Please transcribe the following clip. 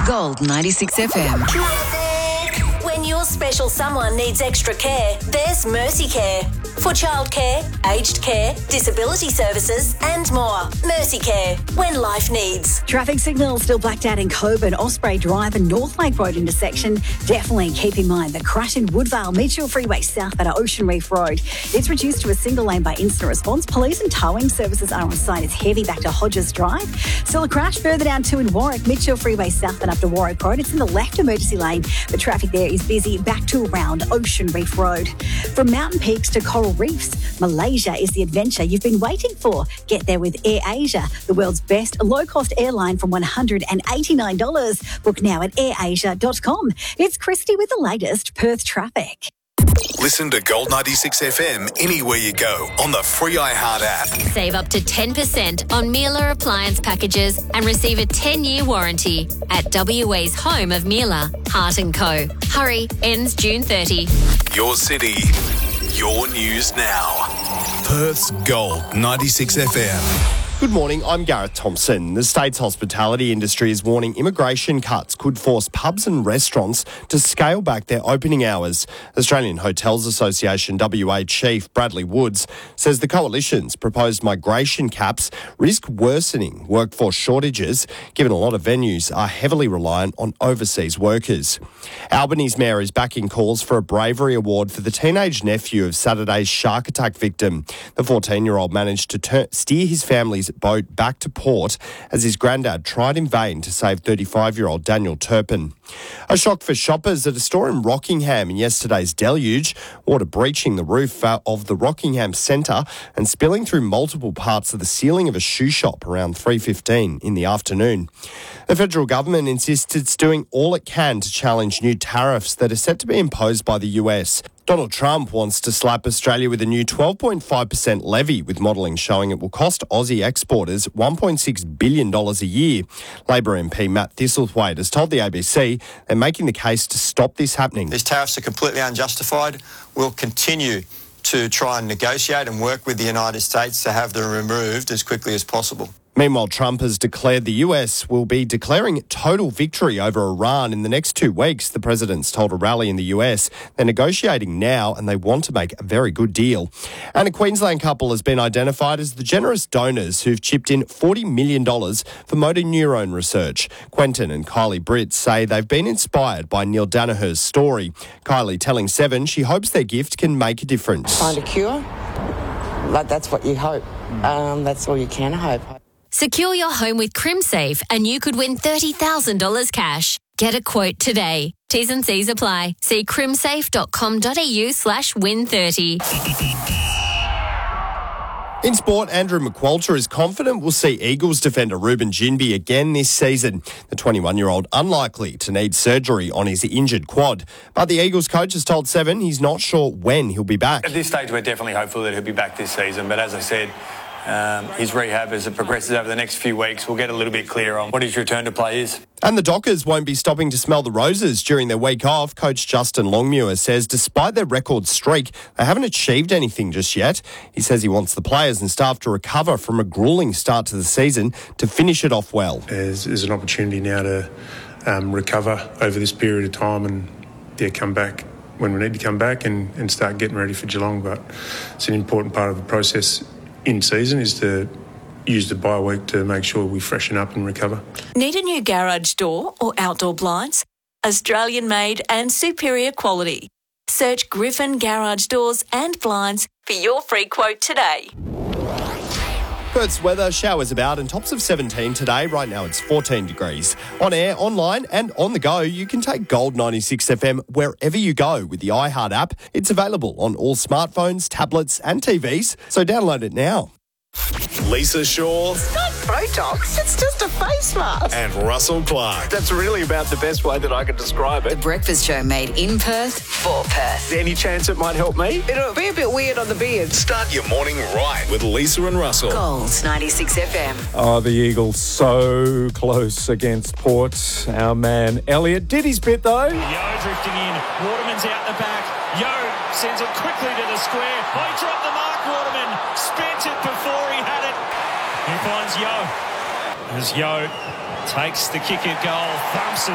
Gold 96 FM. When your special someone needs extra care, there's Mercy Care. For childcare, aged care, disability services and more. Mercy Care, when life needs. Traffic signals still blacked out in Coburn, Osprey Drive and North Lake Road intersection. Definitely keep in mind the crash in Woodvale, Mitchell Freeway south at Ocean Reef Road. It's reduced to a single lane by instant response. Police and towing services are on site. It's heavy back to Hodges Drive. Still a crash further down too in Warwick, Mitchell Freeway south and up to Warwick Road. It's in the left emergency lane. The traffic there is busy back to around Ocean Reef Road. From mountain peaks to coral reefs, Malaysia is the adventure you've been waiting for. Get there with Air Asia, the world's best low-cost airline from $189. Book now at airasia.com. It's Christy with the latest Perth traffic. Listen to Gold 96 FM anywhere you go on the free iHeart app. Save up to 10% on Miele appliance packages and receive a 10-year warranty at WA's home of Miele, Hart & Co. Hurry, ends June 30. Your city, your news now. Perth's Gold 96 FM. Good morning, I'm Gareth Thompson. The state's hospitality industry is warning immigration cuts could force pubs and restaurants to scale back their opening hours. Australian Hotels Association WA Chief Bradley Woods says the coalition's proposed migration caps risk worsening workforce shortages, given a lot of venues are heavily reliant on overseas workers. Albany's mayor is backing calls for a bravery award for the teenage nephew of Saturday's shark attack victim. The 14-year-old managed to steer his family's boat back to port as his granddad tried in vain to save 35-year-old Daniel Turpin. A shock for shoppers at a store in Rockingham in yesterday's deluge, water breaching the roof of the Rockingham Centre and spilling through multiple parts of the ceiling of a shoe shop around 3:15 in the afternoon. The federal government insists it's doing all it can to challenge new tariffs that are set to be imposed by the US. Donald Trump wants to slap Australia with a new 12.5% levy, with modelling showing it will cost Aussie exporters $1.6 billion a year. Labor MP Matt Thistlethwaite has told the ABC they're making the case to stop this happening. These tariffs are completely unjustified. We'll continue to try and negotiate and work with the United States to have them removed as quickly as possible. Meanwhile, Trump has declared the US will be declaring total victory over Iran in the next 2 weeks. The president's told a rally in the US they're negotiating now and they want to make a very good deal. And a Queensland couple has been identified as the generous donors who've chipped in $40 million for motor neurone research. Quentin and Kylie Britt say they've been inspired by Neil Danaher's story. Kylie telling Seven she hopes their gift can make a difference. Find a cure? Like, that's what you hope. That's all you can hope. Secure your home with CrimSafe and you could win $30,000 cash. Get a quote today. T's and C's apply. See crimsafe.com.au/win30. In sport, Andrew McQualter is confident we'll see Eagles defender Ruben Ginbey again this season. The 21-year-old unlikely to need surgery on his injured quad. But the Eagles coach has told Seven he's not sure when he'll be back. At this stage, we're definitely hopeful that he'll be back this season. But as I said, his rehab, as it progresses over the next few weeks, we'll get a little bit clearer on what his return to play is. And the Dockers won't be stopping to smell the roses during their week off. Coach Justin Longmuir says despite their record streak, they haven't achieved anything just yet. He says he wants the players and staff to recover from a gruelling start to the season to finish it off well. There's an opportunity now to recover over this period of time and come back when we need to come back and start getting ready for Geelong. But it's an important part of the process in season is to use the bye week to make sure we freshen up and recover. Need a new garage door or outdoor blinds? Australian made and superior quality. Search Griffin Garage Doors and Blinds for your free quote today. Perth's weather, showers about and tops of 17 today. Right now it's 14 degrees. On air, online and on the go, you can take Gold 96 FM wherever you go with the iHeart app. It's available on all smartphones, tablets and TVs, so download it now. Lisa Shaw. It's not Botox, it's just a face mask. And Russell Clark. That's really about the best way that I can describe it. The Breakfast Show made in Perth for Perth. Any chance it might help me? It'll be a bit weird on the beard. Start your morning right with Lisa and Russell. Gold 96 FM. Oh, the Eagles so close against Port. Our man Elliott did his bit though. Yeo drifting in. Waterman's out the back. Yeo sends it quickly to the square. Oh, he dropped the mark, Waterman. Spent it before he had it. He finds Yeo. As Yeo takes the kick at goal, thumps it